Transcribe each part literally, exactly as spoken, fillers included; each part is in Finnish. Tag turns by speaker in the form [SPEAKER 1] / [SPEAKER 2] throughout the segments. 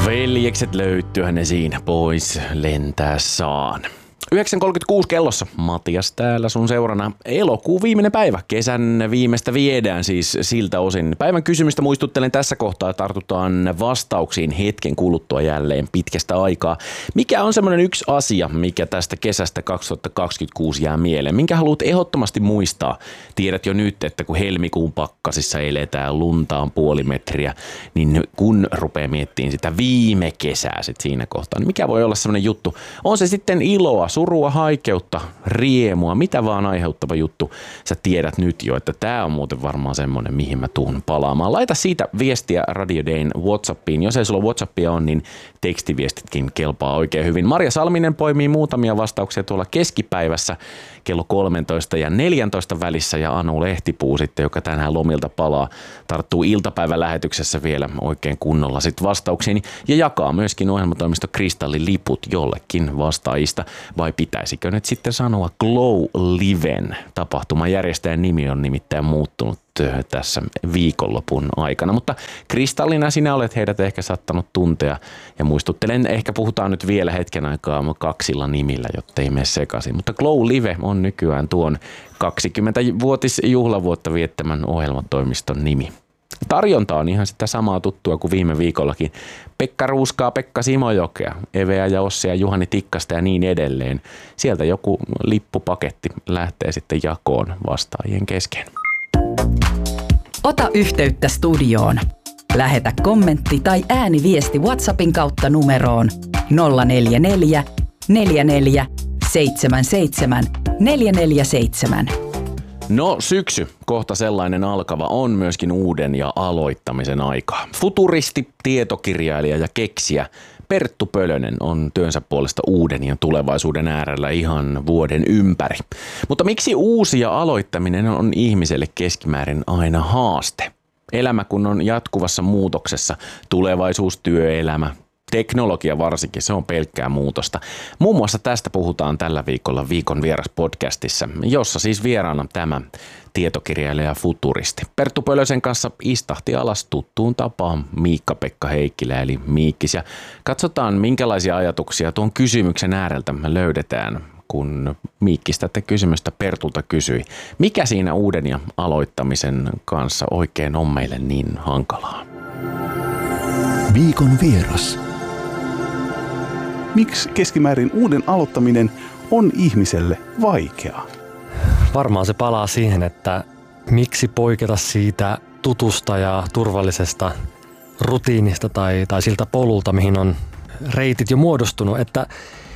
[SPEAKER 1] Veljekset löytyyhän ne siinä pois lentää saan. yhdeksän kolmekymmentäkuusi kellossa. Matias täällä sun seurana. Elokuun viimeinen päivä. Kesän viimeistä viedään siis siltä osin. Päivän kysymystä muistuttelen tässä kohtaa. Tartutaan vastauksiin hetken kuluttua jälleen pitkästä aikaa. Mikä on semmoinen yksi asia, mikä tästä kesästä kaksituhattakaksikymmentäkuusi jää mieleen? Minkä haluat ehdottomasti muistaa? Tiedät jo nyt, että kun helmikuun pakkasissa eletään, lunta on puoli metriä, niin kun rupeaa miettimään sitä viime kesää sit siinä kohtaa, niin mikä voi olla semmoinen juttu? On se sitten iloa, surua, haikeutta, riemua, mitä vaan aiheuttava juttu. Sä tiedät nyt jo, että tää on muuten varmaan semmoinen, mihin mä tuun palaamaan. Laita siitä viestiä Radio Dayn WhatsAppiin. Jos ei sulla WhatsAppia on, niin tekstiviestitkin kelpaa oikein hyvin. Marja Salminen poimii muutamia vastauksia tuolla keskipäivässä kello kolmetoista ja neljätoista välissä ja Anu Lehtipuu sitten, joka tänään lomilta palaa, tarttuu iltapäivälähetyksessä vielä oikein kunnolla sit vastauksiin ja jakaa myöskin ohjelmatoimisto Kristallin liput jollekin vastaajista. Vai pitäisikö nyt sitten sanoa Glow Liven? Tapahtuman järjestäjän nimi on nimittäin muuttunut tässä viikonlopun aikana, mutta Kristallina sinä olet heidät ehkä saattanut tuntea ja muistuttelen, ehkä puhutaan nyt vielä hetken aikaa kaksilla nimillä, jotta ei mene sekaisin, mutta Glow Live on nykyään tuon kaksikymmentävuotisjuhlavuotta viettämän ohjelmatoimiston nimi. Tarjonta on ihan sitä samaa tuttua kuin viime viikollakin. Pekka Ruuskaa, Pekka Simojokea, Eveä ja Ossia, Juhani Tikkasta ja niin edelleen. Sieltä joku lippupaketti lähtee sitten jakoon vastaajien kesken.
[SPEAKER 2] Ota yhteyttä studioon. Lähetä kommentti tai ääniviesti WhatsAppin kautta numeroon nolla neljä neljä, neljä neljä, seitsemän seitsemän, neljä neljä seitsemän.
[SPEAKER 1] No syksy, kohta sellainen alkava, on myöskin uuden ja aloittamisen aikaa. Futuristi, tietokirjailija ja keksijä Perttu Pölönen on työnsä puolesta uuden ja tulevaisuuden äärellä ihan vuoden ympäri. Mutta miksi uusi ja aloittaminen on ihmiselle keskimäärin aina haaste? Elämä kun on jatkuvassa muutoksessa, tulevaisuus, työelämä, teknologia varsinkin, se on pelkkää muutosta. Muun muassa tästä puhutaan tällä viikolla Viikon vieras podcastissa, jossa siis vieraana tämä tietokirjailija ja futuristi. Perttu Pölösen kanssa istahti alas tuttuun tapaan Miikka-Pekka Heikkilä eli Miikkis. Ja katsotaan, minkälaisia ajatuksia tuon kysymyksen ääreltä me löydetään, kun Miikkis tätä kysymystä Pertulta kysyi. Mikä siinä uuden ja aloittamisen kanssa oikein on meille niin hankalaa?
[SPEAKER 3] Viikon vieras. Miksi keskimäärin uuden aloittaminen on ihmiselle vaikeaa?
[SPEAKER 4] Varmaan se palaa siihen, että miksi poiketa siitä tutusta ja turvallisesta rutiinista tai, tai siltä polulta, mihin on reitit jo muodostunut, että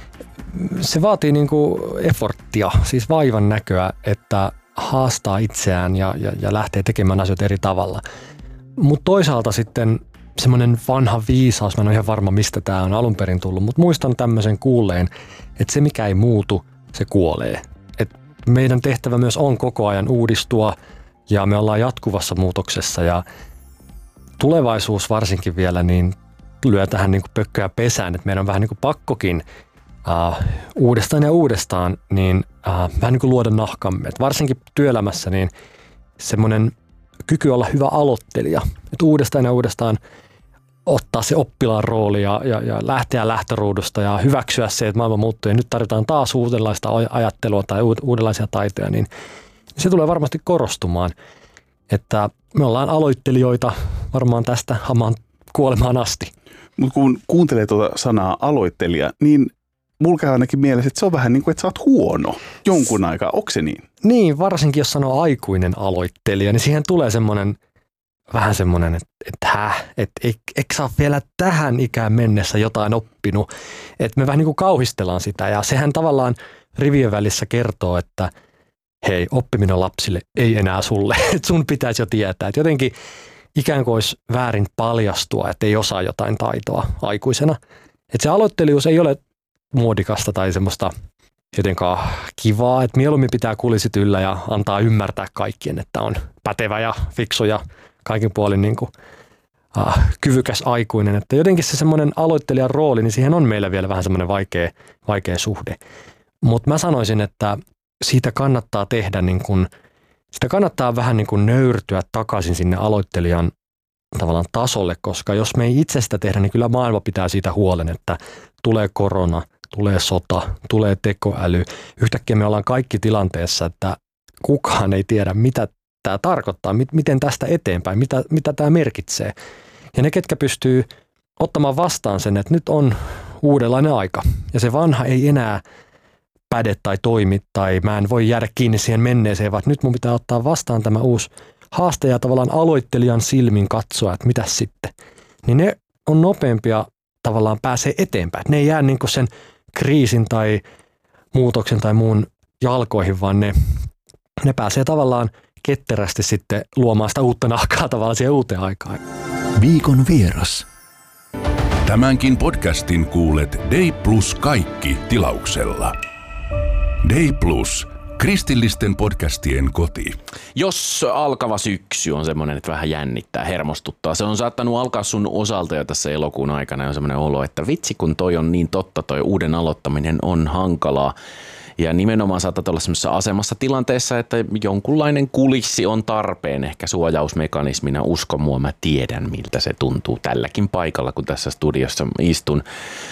[SPEAKER 4] se vaatii niinku efforttia, siis vaivan näköä, että haastaa itseään ja, ja, ja lähtee tekemään asioita eri tavalla. Mutta toisaalta sitten semmoinen vanha viisaus, mä en ole ihan varma mistä tämä on alun perin tullut, mutta muistan tämmöisen kuulleen, että se mikä ei muutu, se kuolee. Et meidän tehtävä myös on koko ajan uudistua ja me ollaan jatkuvassa muutoksessa ja tulevaisuus varsinkin vielä niin lyö tähän niin kuin pökköä pesään, että meidän on vähän niin kuin pakkokin uh, uudestaan ja uudestaan niin uh, vähän niin kuin luoda nahkamme. Et varsinkin työelämässä niin semmoinen kyky olla hyvä aloittelija, että uudestaan ja uudestaan ottaa se oppilaan rooli ja, ja, ja lähteä lähtöruudusta ja hyväksyä se, että maailma muuttuu ja nyt tarvitaan taas uudenlaista ajattelua tai uudenlaisia taitoja, niin se tulee varmasti korostumaan, että me ollaan aloittelijoita varmaan tästä hamaan kuolemaan asti.
[SPEAKER 3] Mutta kun kuuntelee tuota sanaa aloittelija, niin mulla käy ainakin mielessä, että se on vähän niin kuin, että sä oot huono jonkun aikaa. Onko se niin?
[SPEAKER 4] Niin, varsinkin jos sanoo aikuinen aloittelija, niin siihen tulee semmoinen, vähän semmoinen, että, että häh, että eikö sä ole vielä tähän ikään mennessä jotain oppinut. Että me vähän niin kuin kauhistellaan sitä ja sehän tavallaan rivien välissä kertoo, että hei, oppiminen lapsille ei enää sulle, että sun pitäisi jo tietää. Että jotenkin ikään kuin olisi väärin paljastua, että ei osaa jotain taitoa aikuisena. Että se aloittelijuus ei ole muodikasta tai semmoista jotenkaan kivaa, että mieluummin pitää kulisit yllä ja antaa ymmärtää kaikkien, että on pätevä ja fiksu ja kaikin puolin niin kuin, uh, kyvykäs aikuinen. Että jotenkin se semmoinen aloittelijan rooli, niin siihen on meillä vielä vähän semmoinen vaikea, vaikea suhde. Mutta mä sanoisin, että siitä kannattaa tehdä, niin kuin, sitä kannattaa vähän niin kuin nöyrtyä takaisin sinne aloittelijan tavallaan tasolle, koska jos me ei itse sitä tehdä, niin kyllä maailma pitää siitä huolen, että tulee korona, tulee sota, tulee tekoäly. Yhtäkkiä me ollaan kaikki tilanteessa, että kukaan ei tiedä, mitä tämä tarkoittaa, miten tästä eteenpäin, mitä, mitä tämä merkitsee. Ja ne, ketkä pystyy ottamaan vastaan sen, että nyt on uudenlainen aika ja se vanha ei enää päde tai toimi tai mä en voi jäädä kiinni siihen menneeseen, vaan nyt mun pitää ottaa vastaan tämä uusi haaste ja tavallaan aloittelijan silmin katsoa, että mitä sitten. Niin ne on nopeampia tavallaan pääsee eteenpäin. Ne ei jää niin kuin sen kriisin tai muutoksen tai muun jalkoihin, vaan ne, ne pääsee tavallaan ketterästi sitten luomaan sitä uutta nahkaa tavallaan siihen uuteen aikaan.
[SPEAKER 5] Viikon vieras. Tämänkin podcastin kuulet Day Plus kaikki tilauksella. Day Plus, kristillisten podcastien koti.
[SPEAKER 1] Jos alkava syksy on semmoinen, että vähän jännittää, hermostuttaa. Se on saattanut alkaa sun osalta jo tässä elokuun aikana ja on semmoinen olo, että vitsi kun toi on niin totta, toi uuden aloittaminen on hankalaa. Ja nimenomaan saatat olla semmoisessa asemassa tilanteessa, että jonkunlainen kulissi on tarpeen ehkä suojausmekanismina. Usko mua, mä tiedän miltä se tuntuu tälläkin paikalla, kun tässä studiossa istun.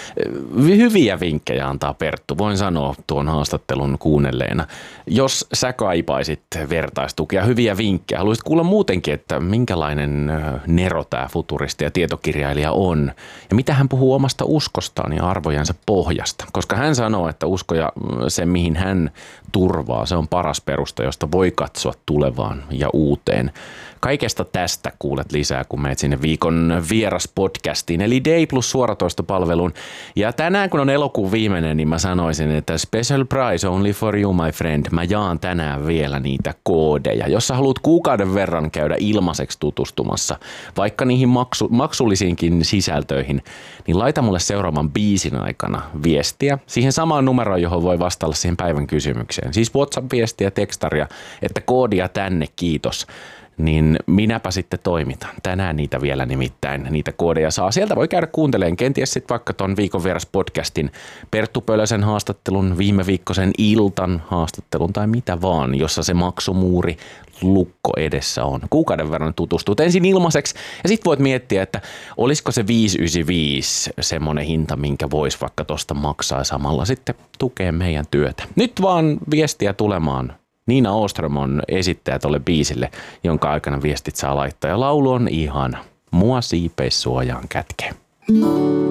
[SPEAKER 1] Hyviä vinkkejä antaa Perttu, voin sanoa tuon haastattelun kuunnelleena. Jos sä kaipaisit vertaistukea, hyviä vinkkejä, haluaisit kuulla muutenkin, että minkälainen nero tämä futuristi ja tietokirjailija on. Ja mitä hän puhuu omasta uskostaan ja arvojensa pohjasta. Koska hän sanoo, että usko ja se, mihin hän turvaa, se on paras perusta, josta voi katsoa tulevaan ja uuteen. Kaikesta tästä kuulet lisää, kun menet sinne viikon vieras podcastiin, eli Day Plus suoratoistopalveluun. Ja tänään, kun on elokuun viimeinen, niin mä sanoisin, että special prize only for you, my friend. Mä jaan tänään vielä niitä koodeja. Jos sä haluat kuukauden verran käydä ilmaiseksi tutustumassa, vaikka niihin maksu, maksullisiinkin sisältöihin, niin laita mulle seuraavan biisin aikana viestiä siihen samaan numeroon, johon voi vastailla siihen päivän kysymykseen. Siis WhatsApp-viestiä, tekstaria, että koodia tänne, kiitos. Niin minäpä sitten toimitan. Tänään niitä vielä nimittäin, niitä koodeja saa. Sieltä voi käydä kuuntelemaan kenties sitten vaikka ton viikon vieras podcastin, Perttu Pölösen haastattelun, viime viikkoisen Iltan haastattelun tai mitä vaan, jossa se maksumuuri lukko edessä on. Kuukauden verran tutustut ensin ilmaiseksi ja sitten voit miettiä, että olisiko se viisi yhdeksänkymmentäviisi semmoinen hinta, minkä voisi vaikka tosta maksaa samalla sitten tukea meidän työtä. Nyt vaan viestiä tulemaan. Niina Åström on esittäjä tolle biisille, jonka aikana viestit saa laittaa. Ja laulu on ihana. Mua siipeissuojaan kätkee.